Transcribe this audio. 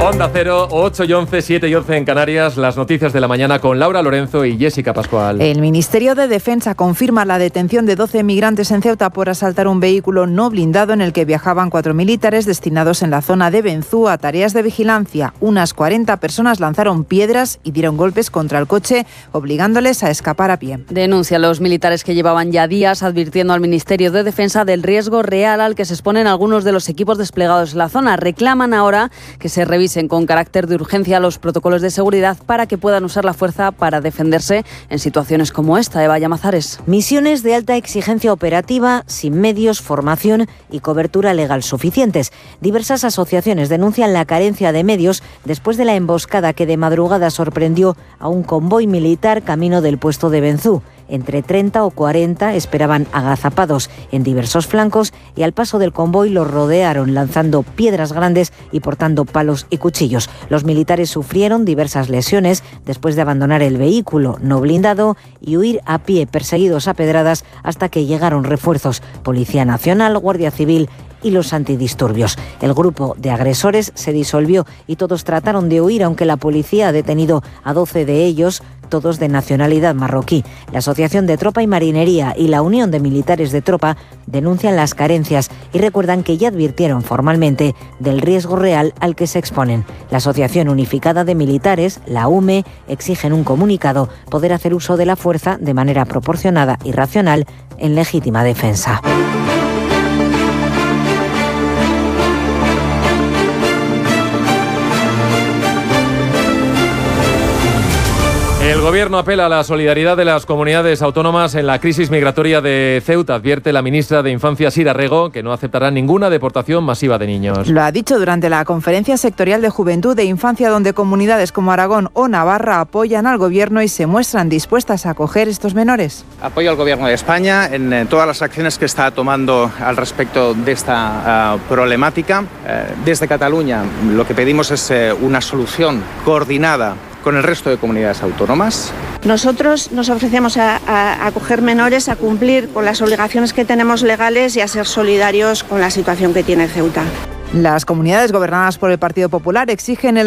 Onda Cero, 8 y 11, 7 y 11 en Canarias. Las noticias de la mañana con Laura Lorenzo y Jessica Pascual. El Ministerio de Defensa confirma la detención de 12 migrantes en Ceuta por asaltar un vehículo no blindado en el que viajaban 4 militares destinados en la zona de Benzú a tareas de vigilancia. Unas 40 personas lanzaron piedras y dieron golpes contra el coche, obligándoles a escapar a pie. Denuncian los militares que llevaban ya días advirtiendo al Ministerio de Defensa del riesgo real al que se exponen algunos de los equipos desplegados en la zona. Reclaman ahora que se revisen con carácter de urgencia los protocolos de seguridad para que puedan usar la fuerza para defenderse en situaciones como esta. Eva Llamazares. Misiones de alta exigencia operativa, sin medios, formación y cobertura legal suficientes. Diversas asociaciones denuncian la carencia de medios después de la emboscada que de madrugada sorprendió a un convoy militar camino del puesto de Benzú. Entre 30 o 40 esperaban agazapados en diversos flancos y al paso del convoy los rodearon lanzando piedras grandes y portando palos y cuchillos. Los militares sufrieron diversas lesiones después de abandonar el vehículo no blindado y huir a pie perseguidos a pedradas hasta que llegaron refuerzos, Policía Nacional, Guardia Civil y los antidisturbios. El grupo de agresores se disolvió y todos trataron de huir, aunque la policía ha detenido a 12 de ellos, todos de nacionalidad marroquí. La Asociación de Tropa y Marinería y la Unión de Militares de Tropa denuncian las carencias y recuerdan que ya advirtieron formalmente del riesgo real al que se exponen. La Asociación Unificada de Militares, la UME, exige en un comunicado poder hacer uso de la fuerza de manera proporcionada y racional en legítima defensa. El Gobierno apela a la solidaridad de las comunidades autónomas en la crisis migratoria de Ceuta. Advierte la ministra de Infancia, Sira Rego, que no aceptará ninguna deportación masiva de niños. Lo ha dicho durante la Conferencia Sectorial de Juventud e Infancia, donde comunidades como Aragón o Navarra apoyan al Gobierno y se muestran dispuestas a acoger estos menores. Apoyo al Gobierno de España en todas las acciones que está tomando al respecto de esta problemática. Desde Cataluña lo que pedimos es una solución coordinada con el resto de comunidades autónomas. Nosotros nos ofrecemos a acoger menores, a cumplir con las obligaciones que tenemos legales y a ser solidarios con la situación que tiene Ceuta. Las comunidades gobernadas por el Partido Popular exigen el